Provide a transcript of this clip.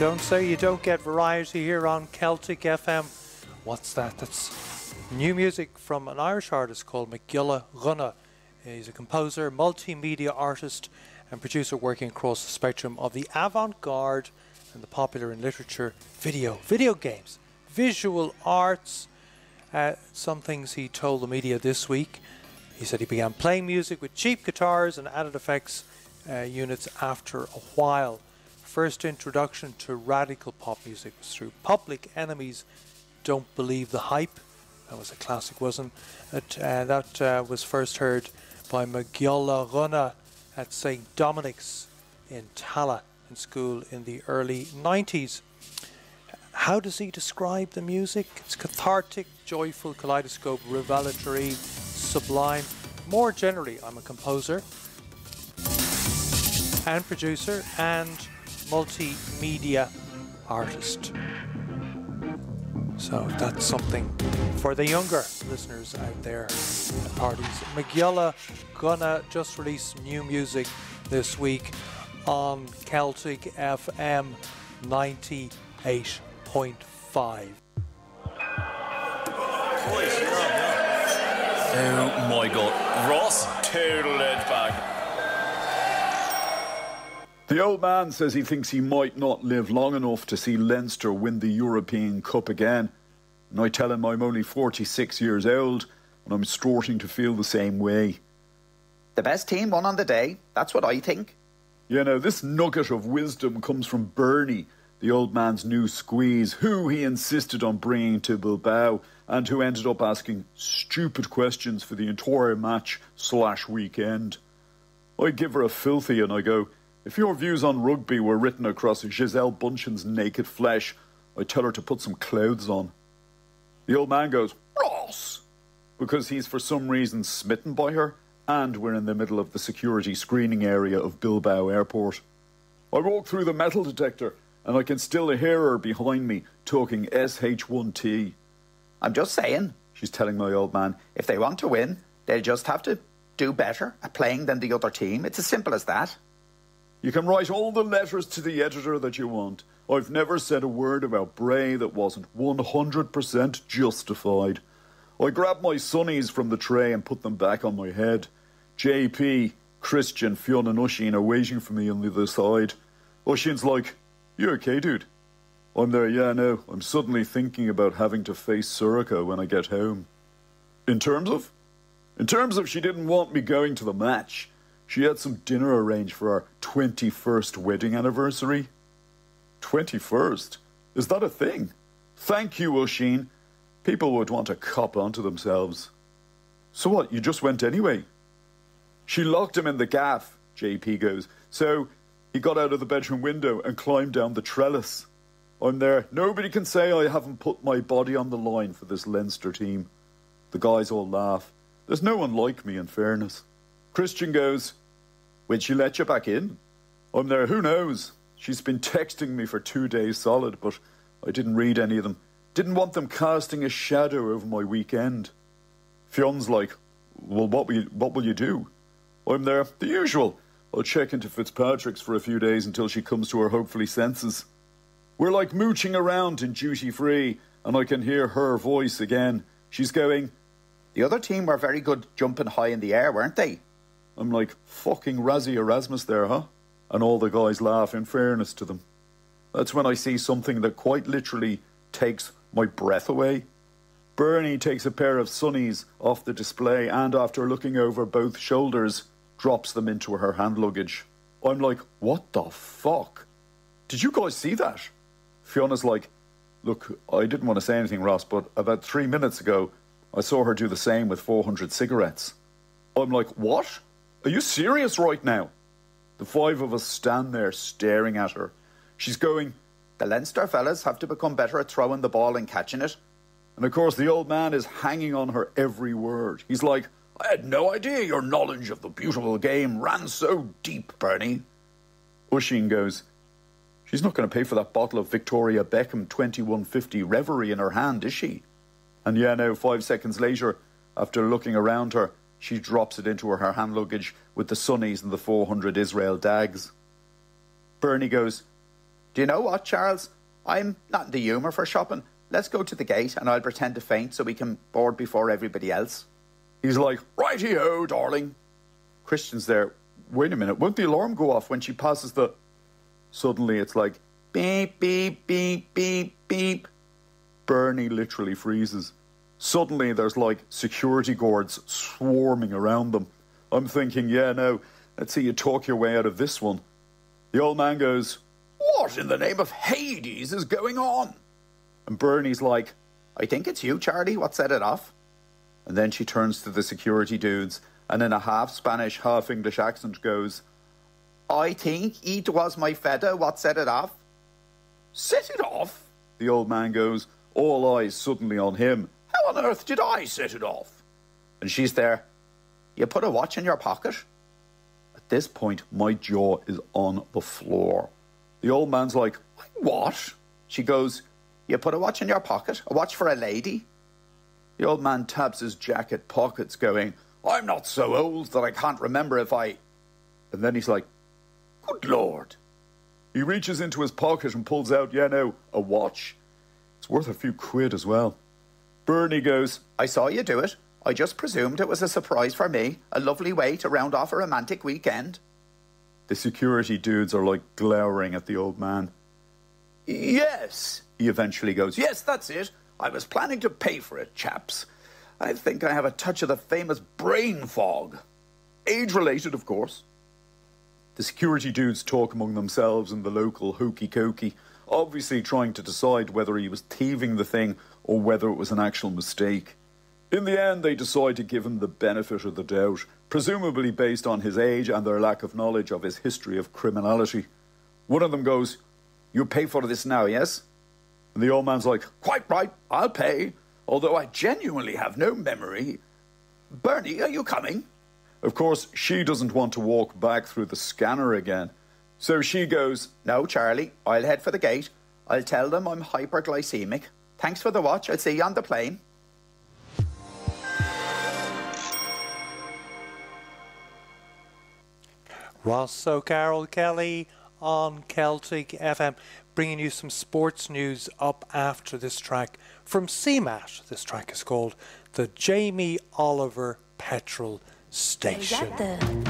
Don't say you don't get variety here on Celtic FM. What's that? That's new music from an Irish artist called McGilla Gunna. He's a composer, multimedia artist and producer working across the spectrum of the avant-garde and the popular in literature, video games, visual arts. Some things he told the media this week. He said he began playing music with cheap guitars and added effects units after a while. First introduction to radical pop music was through Public Enemy's Don't Believe the Hype. That was a classic, wasn't it? That was first heard by McGilla Gunna at St. Dominic's in Tala in school in the early 90s. How does he describe the music? It's cathartic, joyful, kaleidoscope, revelatory, sublime. More generally, I'm a composer and producer and multimedia artist. So that's something for the younger listeners out there at parties. McGilla Gunna just released new music this week on Celtic FM 98.5. Oh my God, Ross total it back. The old man says he thinks he might not live long enough to see Leinster win the European Cup again. And I tell him I'm only 46 years old and I'm starting to feel the same way. The best team won on the day, that's what I think. You know, this nugget of wisdom comes from Bernie, the old man's new squeeze, who he insisted on bringing to Bilbao and who ended up asking stupid questions for the entire match/weekend. I give her a filthy and I go, if your views on rugby were written across Giselle Bundchen's naked flesh, I'd tell her to put some clothes on. The old man goes, Ross! Because he's for some reason smitten by her, and we're in the middle of the security screening area of Bilbao Airport. I walk through the metal detector, and I can still hear her behind me talking SH1T. I'm just saying, she's telling my old man, if they want to win, they'll just have to do better at playing than the other team. It's as simple as that. You can write all the letters to the editor that you want. I've never said a word about Bray that wasn't 100% justified. I grabbed my sunnies from the tray and put them back on my head. JP, Christian, Fionn and Oisín are waiting for me on the other side. Oisín's like, you okay, dude? I'm there, yeah, no. I'm suddenly thinking about having to face Surica when I get home. In terms of she didn't want me going to the match. She had some dinner arranged for our 21st wedding anniversary. 21st? Is that a thing? Thank you, Oisín. People would want to cop onto themselves. So what, you just went anyway? She locked him in the gaff, JP goes. So he got out of the bedroom window and climbed down the trellis. I'm there. Nobody can say I haven't put my body on the line for this Leinster team. The guys all laugh. There's no one like me, in fairness. Christian goes, will she let you back in? I'm there, who knows? She's been texting me for 2 days solid, but I didn't read any of them. Didn't want them casting a shadow over my weekend. Fionn's like, well, what will you do? I'm there, the usual. I'll check into Fitzpatrick's for a few days until she comes to her hopefully senses. We're like mooching around in duty free, and I can hear her voice again. She's going, the other team were very good jumping high in the air, weren't they? I'm like, fucking Razzie Erasmus there, huh? And all the guys laugh, in fairness to them. That's when I see something that quite literally takes my breath away. Bernie takes a pair of sunnies off the display and, after looking over both shoulders, drops them into her hand luggage. I'm like, what the fuck? Did you guys see that? Fiona's like, look, I didn't want to say anything, Ross, but about 3 minutes ago, I saw her do the same with 400 cigarettes. I'm like, what? Are you serious right now? The five of us stand there staring at her. She's going, the Leinster fellas have to become better at throwing the ball and catching it. And of course the old man is hanging on her every word. He's like, I had no idea your knowledge of the beautiful game ran so deep, Bernie. Oisín goes, she's not going to pay for that bottle of Victoria Beckham 2150 Reverie in her hand, is she? And yeah, now 5 seconds later, after looking around her, she drops it into her hand luggage with the sunnies and the 400 Israel Dags. Bernie goes, Do you know what, Charles? I'm not in the humour for shopping. Let's go to the gate and I'll pretend to faint so we can board before everybody else. He's like, righty-ho, darling. Christian's there. Wait a minute, won't the alarm go off when she passes the... Suddenly it's like, beep, beep, beep, beep, beep. Bernie literally freezes. Suddenly there's like security guards swarming around them. I'm thinking, yeah, no, let's see you talk your way out of this one. The old man goes, what in the name of Hades is going on? And Bernie's like, I think it's you, Charlie, what set it off? And then she turns to the security dudes and in a half-Spanish, half-English accent goes, I think it was my feather what set it off. Set it off? The old man goes, all eyes suddenly on him. How on earth did I set it off? And she's there, you put a watch in your pocket? At this point, my jaw is on the floor. The old man's like, what? She goes, you put a watch in your pocket? A watch for a lady? The old man taps his jacket pockets going, I'm not so old that I can't remember if I... And then he's like, good Lord. He reaches into his pocket and pulls out, yeah, no, a watch. It's worth a few quid as well. Bernie goes, I saw you do it. I just presumed it was a surprise for me. A lovely way to round off a romantic weekend. The security dudes are like glowering at the old man. Yes, he eventually goes, yes, that's it. I was planning to pay for it, chaps. I think I have a touch of the famous brain fog. Age-related, of course. The security dudes talk among themselves in the local hokey-cokey, obviously trying to decide whether he was thieving the thing or whether it was an actual mistake. In the end, they decide to give him the benefit of the doubt, presumably based on his age and their lack of knowledge of his history of criminality. One of them goes, you pay for this now, yes? And the old man's like, quite right, I'll pay, although I genuinely have no memory. Bernie, are you coming? Of course, she doesn't want to walk back through the scanner again. So she goes, no, Charlie, I'll head for the gate. I'll tell them I'm hyperglycemic. Thanks for the watch. I'll see you on the plane. Ross O'Carroll Kelly on Celtic FM, bringing you some sports news up after this track from CMAT. This track is called the Jamie Oliver Petrol Station.